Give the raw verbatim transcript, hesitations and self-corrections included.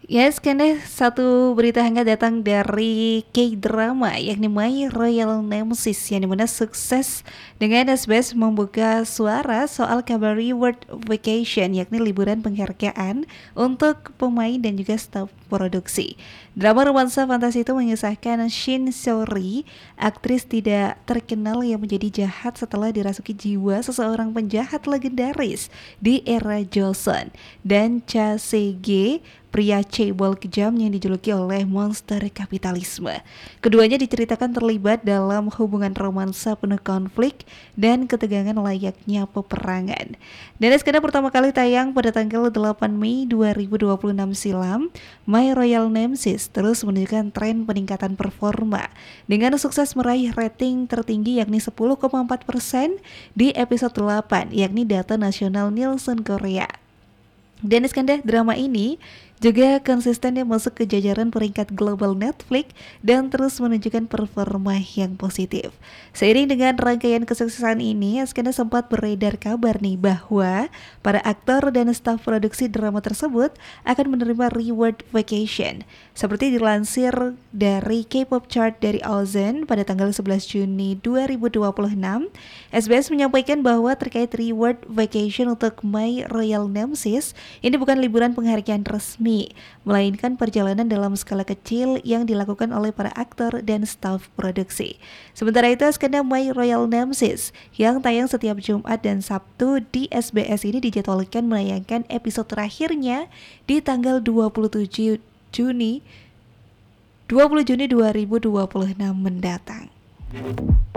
Yes, kene satu berita hangat datang dari K-drama yakni My Royal Nemesis yang dimana sukses dengan S B S membuka suara soal kabar reward vacation yakni liburan penghargaan untuk pemain dan juga staf produksi. Drama romansa fantasi itu mengisahkan Shin Seori, aktris tidak terkenal yang menjadi jahat setelah dirasuki jiwa seseorang penjahat legendaris di era Joseon, dan Cha Se-ge, pria cebol kejam yang dijuluki oleh monster kapitalisme. Keduanya diceritakan terlibat dalam hubungan romansa penuh konflik dan ketegangan layaknya peperangan. Dan skena pertama kali tayang pada tanggal delapan Mei dua ribu dua puluh enam silam, My Royal Nemesis terus menunjukkan tren peningkatan performa dengan sukses meraih rating tertinggi yakni sepuluh koma empat persen di episode delapan yakni data nasional Nielsen Korea. Dan skandal drama ini juga konsisten yang masuk ke jajaran peringkat global Netflix dan terus menunjukkan performa yang positif. Seiring dengan rangkaian kesuksesan ini, skandal sempat beredar kabar nih bahwa para aktor dan staf produksi drama tersebut akan menerima reward vacation. Seperti dilansir dari K-pop chart dari Ozon pada tanggal sebelas Juni dua ribu dua puluh enam, S B S menyampaikan bahwa terkait reward vacation untuk My Royal Nemesis, ini bukan liburan penghargaan resmi, melainkan perjalanan dalam skala kecil yang dilakukan oleh para aktor dan staf produksi. Sementara itu, skena My Royal Nemesis yang tayang setiap Jumat dan Sabtu di S B S ini dijadwalkan menayangkan episode terakhirnya di tanggal dua puluh tujuh Juni dua ribu dua puluh enam mendatang.